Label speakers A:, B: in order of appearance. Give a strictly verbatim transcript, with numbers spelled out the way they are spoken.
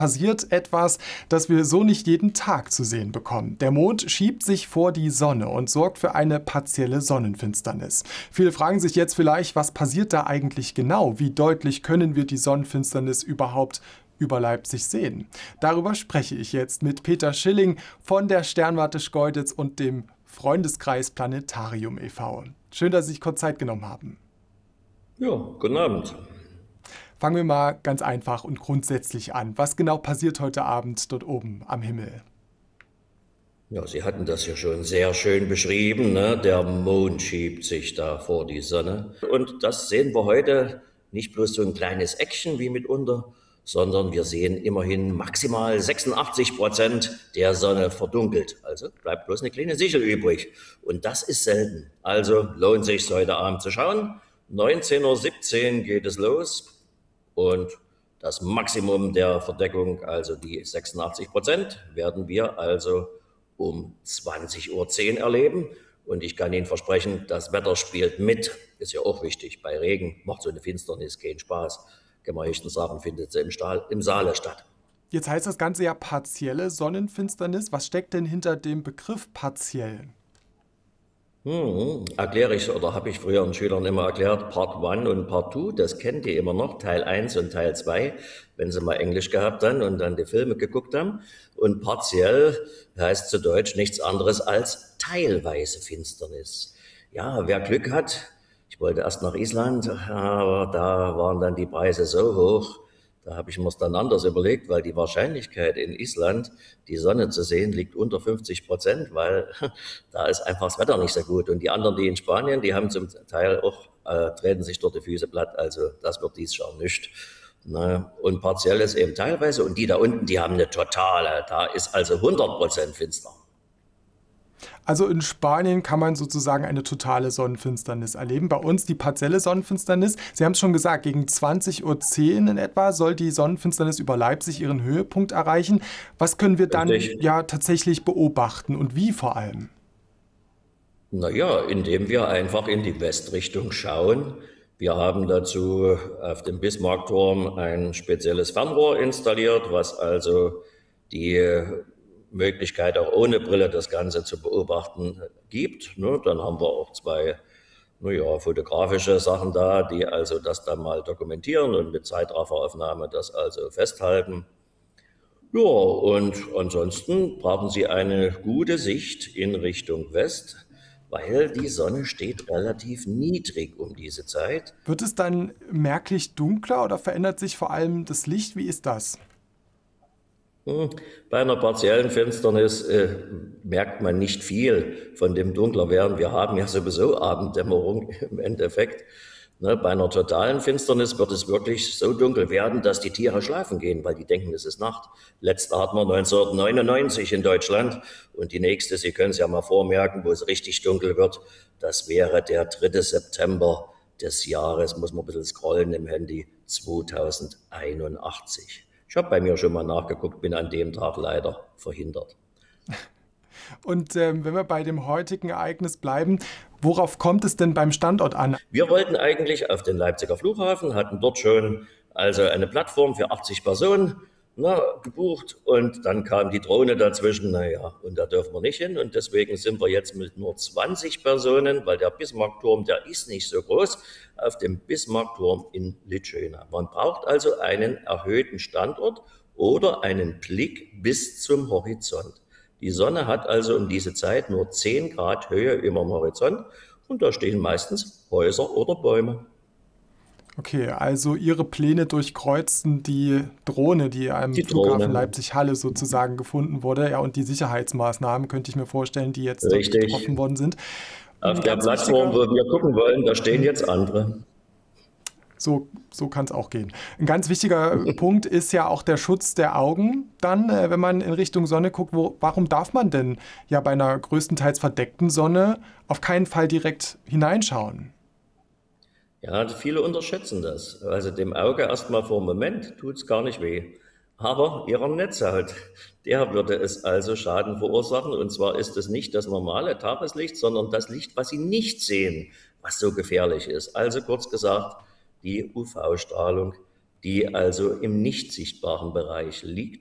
A: passiert etwas, das wir so nicht jeden Tag zu sehen bekommen. Der Mond schiebt sich vor die Sonne und sorgt für eine partielle Sonnenfinsternis. Viele fragen sich jetzt vielleicht, was passiert da eigentlich genau? Wie deutlich können wir die Sonnenfinsternis überhaupt über Leipzig sehen? Darüber spreche ich jetzt mit Peter Schilling von der Sternwarte Schkeuditz und dem Freundeskreis Planetarium e V Schön, dass Sie sich kurz Zeit genommen haben.
B: Ja, guten Abend.
A: Fangen wir mal ganz einfach und grundsätzlich an. Was genau passiert heute Abend dort oben am Himmel?
B: Ja, Sie hatten das ja schon sehr schön beschrieben, ne? Der Mond schiebt sich da vor die Sonne. Und das sehen wir heute nicht bloß so ein kleines Eckchen wie mitunter, sondern wir sehen immerhin maximal sechsundachtzig Prozent der Sonne verdunkelt. Also bleibt bloß eine kleine Sichel übrig. Und das ist selten. Also lohnt sich heute Abend zu schauen. neunzehn Uhr siebzehn geht es los. Und das Maximum der Verdeckung, also die sechsundachtzig Prozent, werden wir also um zwanzig Uhr zehn erleben. Und ich kann Ihnen versprechen, das Wetter spielt mit. Ist ja auch wichtig. Bei Regen macht so eine Finsternis keinen Spaß. Kann man höchstens sagen, findet sie im, Stahl, im Saale statt.
A: Jetzt heißt das Ganze ja partielle Sonnenfinsternis. Was steckt denn hinter dem Begriff partiell?
B: Hm, erkläre ich oder habe ich früher den Schülern immer erklärt, Part eins und Part zwei, das kennt ihr immer noch, Teil eins und Teil zwei, wenn sie mal Englisch gehabt haben und dann die Filme geguckt haben. Und partiell heißt zu Deutsch nichts anderes als teilweise Finsternis. Ja, wer Glück hat, ich wollte erst nach Island, aber da waren dann die Preise so hoch, da habe ich mir es dann anders überlegt, weil die Wahrscheinlichkeit in Island, die Sonne zu sehen, liegt unter fünfzig Prozent, weil da ist einfach das Wetter nicht so gut. Und die anderen, die in Spanien, die haben zum Teil auch, äh, treten sich dort die Füße platt. Also das wird dies Jahr nicht. Na, und partiell ist eben teilweise. Und die da unten, die haben eine totale, da ist also hundert Prozent finster.
A: Also in Spanien kann man sozusagen eine totale Sonnenfinsternis erleben. Bei uns die partielle Sonnenfinsternis. Sie haben es schon gesagt, gegen zwanzig Uhr zehn in etwa soll die Sonnenfinsternis über Leipzig ihren Höhepunkt erreichen. Was können wir dann
B: Richtig.
A: ja tatsächlich beobachten und wie vor allem?
B: Naja, indem wir einfach in die Westrichtung schauen. Wir haben dazu auf dem Bismarckturm ein spezielles Fernrohr installiert, was also die Möglichkeit, auch ohne Brille das Ganze zu beobachten, gibt. Ne? Dann haben wir auch zwei naja, fotografische Sachen da, die also das dann mal dokumentieren und mit Zeitrafferaufnahme das also festhalten. Ja, und ansonsten brauchen Sie eine gute Sicht in Richtung West, weil die Sonne steht relativ niedrig um diese Zeit.
A: Wird es dann merklich dunkler oder verändert sich vor allem das Licht? Wie ist das?
B: Bei einer partiellen Finsternis äh, merkt man nicht viel von dem dunkler werden. Wir haben ja sowieso Abenddämmerung im Endeffekt. Ne, bei einer totalen Finsternis wird es wirklich so dunkel werden, dass die Tiere schlafen gehen, weil die denken, es ist Nacht. Letzte hatten wir neunzehnhundertneunundneunzig in Deutschland und die nächste, Sie können es ja mal vormerken, wo es richtig dunkel wird, das wäre der dritte September des Jahres, muss man ein bisschen scrollen im Handy, zweitausendeinundachtzig. Ich habe bei mir schon mal nachgeguckt, bin an dem Tag leider verhindert.
A: Und ähm, wenn wir bei dem heutigen Ereignis bleiben, worauf kommt es denn beim Standort an?
B: Wir wollten eigentlich auf den Leipziger Flughafen, hatten dort schon also eine Plattform für achtzig Personen na, gebucht und dann kam die Drohne dazwischen, naja, und da dürfen wir nicht hin und deswegen sind wir jetzt mit nur zwanzig Personen, weil der Bismarckturm, der ist nicht so groß, auf dem Bismarckturm in Litschöna. Man braucht also einen erhöhten Standort oder einen Blick bis zum Horizont. Die Sonne hat also um diese Zeit nur zehn Grad Höhe über dem Horizont und da stehen meistens Häuser oder Bäume.
A: Okay, also Ihre Pläne durchkreuzten die Drohne, die am
B: Die
A: Flughafen
B: Drohne,
A: Leipzig-Halle sozusagen gefunden wurde. Ja, und die Sicherheitsmaßnahmen, könnte ich mir vorstellen, die jetzt dort
B: richtig.
A: getroffen worden sind.
B: Auf
A: Ein
B: der
A: ganz
B: Plattform,
A: wichtiger,
B: wo wir gucken wollen, da stehen jetzt andere.
A: so, so kann es auch gehen. Ein ganz wichtiger Punkt ist ja auch der Schutz der Augen. Dann, äh, wenn man in Richtung Sonne guckt, wo, warum darf man denn ja bei einer größtenteils verdeckten Sonne auf keinen Fall direkt hineinschauen?
B: Ja, viele unterschätzen das. Also dem Auge erstmal vor dem Moment tut es gar nicht weh. Aber ihrer Netzhaut, der würde es also Schaden verursachen. Und zwar ist es nicht das normale Tageslicht, sondern das Licht, was Sie nicht sehen, was so gefährlich ist. Also kurz gesagt, die U V-Strahlung, die also im nicht sichtbaren Bereich liegt.